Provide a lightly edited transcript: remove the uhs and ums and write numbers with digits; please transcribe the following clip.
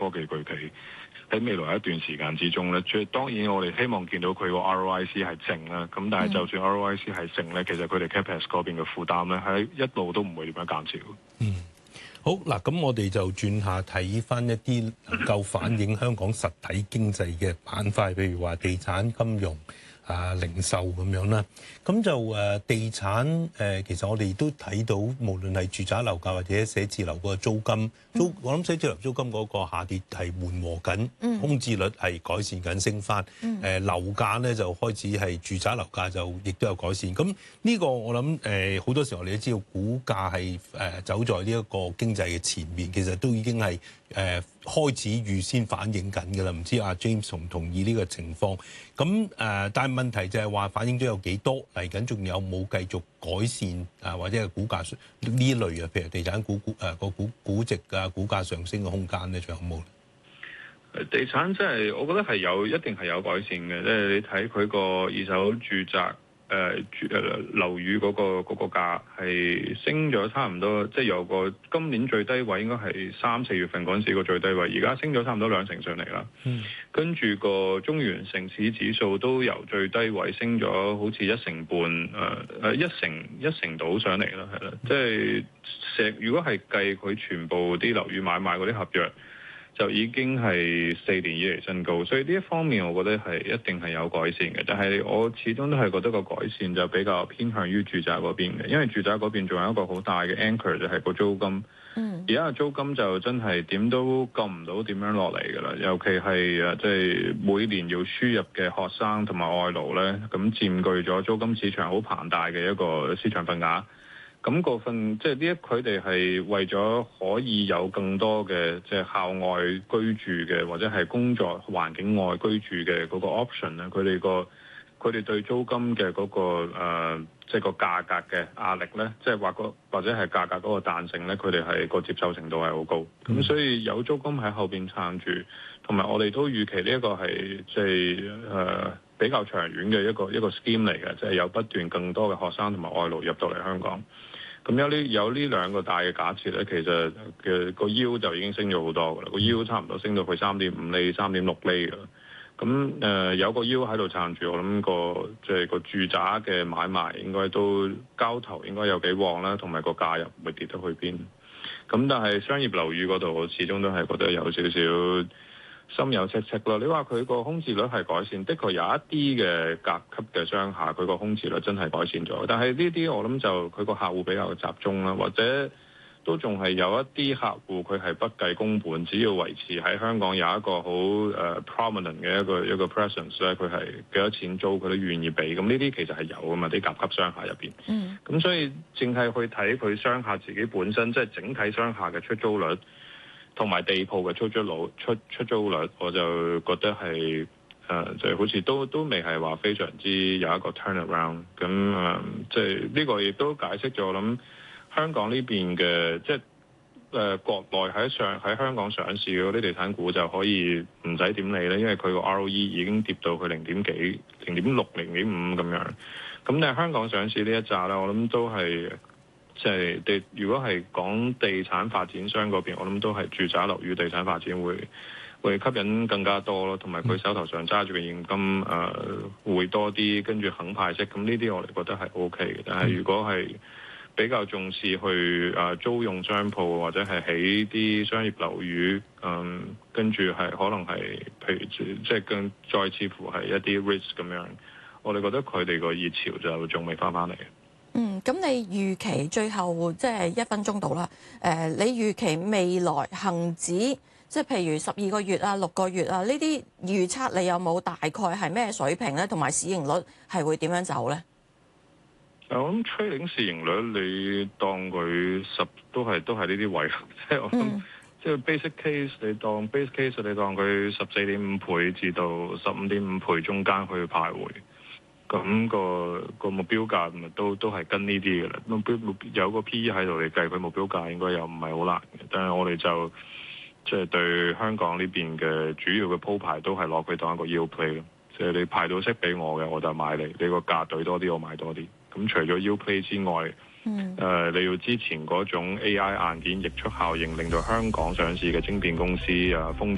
技巨企喺未來一段時間之中咧，當然我哋希望見到佢個 ROIC 係正啦。咁但係就算 ROIC 係正咧，其實佢哋 CapEx 嗰邊嘅負擔咧係一路都唔會點樣減少。 好嗱，咁我哋就轉下睇翻一啲能夠反映香港實體經濟嘅板塊，譬如話地產、金融、零售咁樣啦。咁就地產其實我哋都睇到，無論係住宅樓價或者寫字樓個租金，我諗寫字樓租金嗰個下跌係緩和緊，空置率係改善緊，升翻。樓價咧就開始係住宅樓價就亦都有改善。咁呢個我諗好多時候我哋都知道，股價係走在呢一個經濟嘅前面，其實都已經係開始預先反映緊㗎啦。唔知阿 James 同唔同意呢個情況？咁但係問題就係話反映咗有幾多，嚟緊仲有冇繼續改善或者係股價呢類啊？譬如地產估值啊，股價上升嘅空間咧，仲有冇咧？ 地產即係我覺得係一定係有改善嘅，即係你睇佢個二手住宅樓宇嗰個價係升咗差唔多，即係由個今年最低位應該係3、4月份嗰陣時個最低位，而家升咗差唔多2成上嚟啦。跟住個中原城市指數都由最低位升咗好似1成半，一成到上嚟啦，係啦。即係如果係計佢全部啲樓宇買賣嗰啲合約，就已經係4年以嚟新高，所以呢一方面我覺得係一定係有改善嘅。但係我始終都係覺得個改善就比較偏向於住宅嗰邊嘅，因為住宅嗰邊仲有一個好大嘅 anchor 就係個租金。而家嘅租金就真係點都救唔到點樣落嚟㗎啦，尤其係即係每年要輸入嘅學生同埋外勞咧，咁佔據咗租金市場好龐大嘅一個市場份額。咁嗰份即係佢哋係為咗可以有更多嘅即係校外居住嘅或者係工作環境外居住嘅嗰個 option 咧，佢哋對租金嘅嗰個即係個價格嘅壓力咧，即係或者係價格嗰個彈性咧，佢哋係個接受程度係好高。咁所以有租金喺後邊撐住，同埋我哋都預期呢一個係即係比較長遠嘅一個 scheme 嚟嘅，即係有不斷更多嘅學生同埋外勞入到嚟香港。咁有呢兩個大嘅假設咧，其實嘅個 yield 就已經升咗好多㗎啦，個 yield 差唔多升到去3.5厘、3.6厘㗎啦。咁有個 yield 喺度撐住，我諗即係個住宅嘅買賣應該都交投應該有幾旺啦，同埋個價又唔會跌得去邊。咁但係商業樓宇嗰度，我始終都係覺得有少少心有戚戚咯。你話佢個空置率係改善，的確有一啲嘅甲級嘅商廈，佢個空置率真係改善咗。但係呢啲我諗就佢個客戶比較集中啦，或者都仲係有一啲客戶佢係不計工本，只要維持喺香港有一個好prominent 嘅一個 presence 咧，佢係幾多錢租佢都願意俾。咁呢啲其實係有㗎嘛，啲甲級商廈入邊。咁所以淨係去睇佢商廈自己本身，即係整體商廈嘅出租率。同埋地鋪嘅出租率，我就覺得係就好似都未係話非常之有一個 turnaround。咁即係呢個亦都解釋咗，我諗香港呢邊嘅即係國內喺香港上市嗰啲地產股就可以唔使點理咧，因為佢個 ROE 已經跌到去0.幾、0.6、0.5咁樣。咁但係香港上市呢一紮咧，我諗都係。即係如果係講地產發展商嗰邊，我諗都係住宅樓宇地產發展會吸引更加多咯，同埋佢手頭上揸住嘅現金會多啲，跟住肯派息，咁呢啲我哋覺得係 OK 嘅。但係如果係比較重視去租用商鋪或者係起啲商業樓宇，跟住係可能係譬如即係再似乎係一啲 risk 咁樣，我哋覺得佢哋個熱潮就仲未翻嚟。 咁你預期最後即係1分鐘到啦。你預期未來恆指即係譬如12個月啊、6個月啊呢啲預測，你有冇大概係咩水平咧？同埋市盈率係會點樣走咧？ 我諗 trading 市盈率你當佢都係呢啲位，即係我諗即係 basic case 你當 basic case 你當佢14.5倍至到15.5倍中間去徘徊。咁個目標價咪都係跟呢啲嘅啦。有個 PE 喺度，你計佢目標價應該又唔係好難嘅。但係我哋就即係對香港呢邊嘅主要嘅鋪排都係攞佢當一個 yield play 咯。即係你派到息俾我嘅，我就買你。你個價對多啲，我買多啲。咁除咗 yield play 之外，你要之前嗰種 AI 硬件溢出效應，令到香港上市嘅晶片公司瘋